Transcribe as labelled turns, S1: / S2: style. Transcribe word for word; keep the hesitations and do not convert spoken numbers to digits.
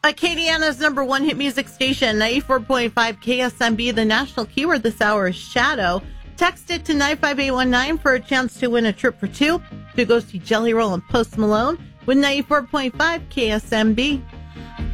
S1: Acadiana's number one hit music station, ninety-four point five K S M B. The national keyword this hour is shadow. Text it to nine five eight one nine for a chance to win a trip for two to go see Jelly Roll and Post Malone with ninety-four point five K S M B.